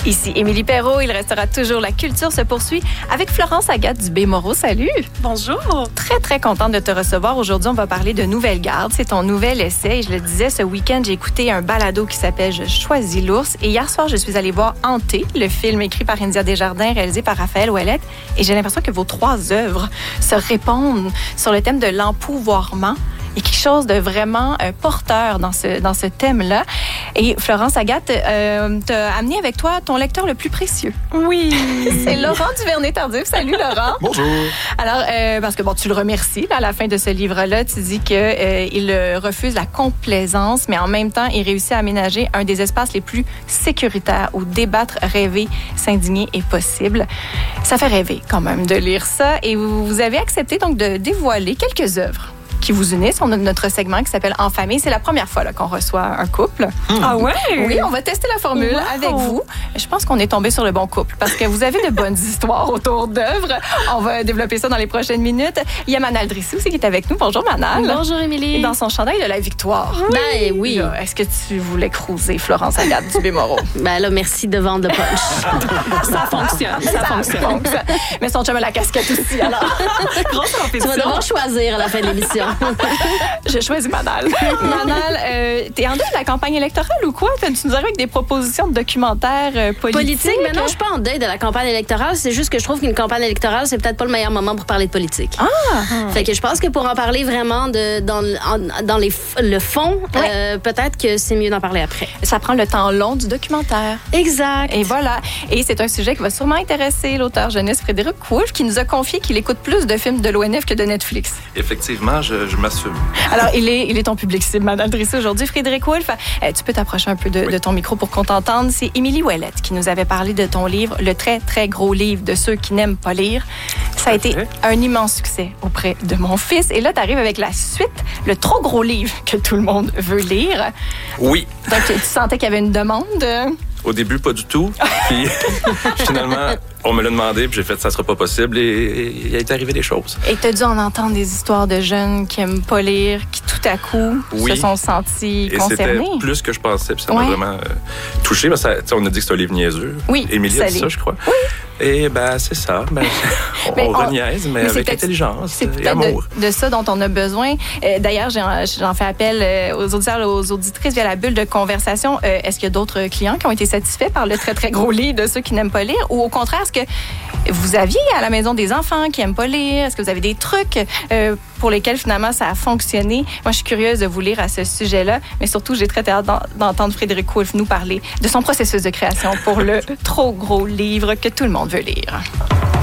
Ici Émilie Perrault, il restera toujours La culture se poursuit avec Florence Agathe Dubé-Moreau. Salut! Bonjour! Très, très contente de te recevoir. Aujourd'hui, on va parler de Nouvelle Garde. C'est ton nouvel essai. Et je le disais, ce week-end, j'ai écouté un balado qui s'appelle « Je choisis l'ours ». Et hier soir, je suis allée voir Hanté, le film écrit par India Desjardins, réalisé par Raphaël Ouellette. Et j'ai l'impression que vos trois œuvres se répondent sur le thème de l'empouvoirment. Il y a quelque chose de vraiment porteur dans ce thème-là. Et Florence Agathe, t'as amené avec toi ton lecteur le plus précieux. Oui! C'est Laurent Duvernay-Tardif. Salut, Laurent. Bonjour. Alors, parce que tu le remercies là, à la fin de ce livre-là. Tu dis qu'il refuse la complaisance, mais en même temps, il réussit à aménager un des espaces les plus sécuritaires où débattre, rêver, s'indigner est possible. Ça fait rêver quand même de lire ça. Et vous avez accepté donc de dévoiler quelques œuvres qui vous unissent. On a notre segment qui s'appelle En famille. C'est la première fois là, qu'on reçoit un couple. Ah ouais? Oui, on va tester la formule avec vous. Je pense qu'on est tombé sur le bon couple parce que vous avez de bonnes histoires autour d'œuvres. On va développer ça dans les prochaines minutes. Il y a Manal Drissi aussi qui est avec nous. Bonjour Manal. Bonjour Émilie. Et dans son chandail de la victoire. Ben oui. Là, est-ce que tu voulais cruiser Florence Agathe Dubé-Moreau? Ben là, merci de vendre le punch. Ça fonctionne, ça fonctionne. Mais son chum a la casquette aussi, alors. Grosse Tu compétition. vas devoir choisir à la fin de l'émission. Je choisis Manal. Manal, t'es en deuil de la campagne électorale ou quoi? Tu nous arrives avec des propositions de documentaires politiques. Mais non, je suis pas en deuil de la campagne électorale. C'est juste que je trouve qu'une campagne électorale, c'est peut-être pas le meilleur moment pour parler de politique. Fait que je pense que pour en parler vraiment dans le fond, peut-être que c'est mieux d'en parler après. Ça prend le temps long du documentaire. Exact. Et voilà. Et c'est un sujet qui va sûrement intéresser l'auteur jeunesse Frédéric Wolff, qui nous a confié qu'il écoute plus de films de l'ONF que de Netflix. Effectivement, je m'assume. Alors, il est ton public cible, Madame Drissi, aujourd'hui. Frédéric Wolff, tu peux t'approcher un peu de ton micro pour qu'on t'entende. C'est Émilie Ouellette qui nous avait parlé de ton livre, le très, très gros livre de ceux qui n'aiment pas lire. Ça a été un immense succès auprès de mon fils. Et là, tu arrives avec la suite, le trop gros livre que tout le monde veut lire. Oui. Donc, tu sentais qu'il y avait une demande? Au début, pas du tout. Puis, finalement, on me l'a demandé, puis j'ai fait ça sera pas possible, et il a été arrivé des choses. Et tu as dû en entendre des histoires de jeunes qui aiment pas lire, qui tout à coup se sont sentis concernés. Et c'était plus que je pensais, puis ça m'a vraiment touché. Parce que, on a dit que c'est un livre niaiseux. Oui, Émilie a dit ça, je crois. Oui. Et c'est ça. On reniaise, mais avec intelligence et amour. De ça dont on a besoin. D'ailleurs, j'en fais appel aux auditeurs, aux auditrices via la bulle de conversation. Est-ce qu'il y a d'autres clients qui ont été satisfaits par le très, très gros livre de ceux qui n'aiment pas lire? Ou au contraire, est-ce que vous aviez à la maison des enfants qui n'aiment pas lire? Est-ce que vous avez des trucs pour lesquels finalement ça a fonctionné? Moi, je suis curieuse de vous lire à ce sujet-là, mais surtout, j'ai très hâte d'entendre Frédéric Wolff nous parler de son processus de création pour le trop gros livre que tout le monde veut lire.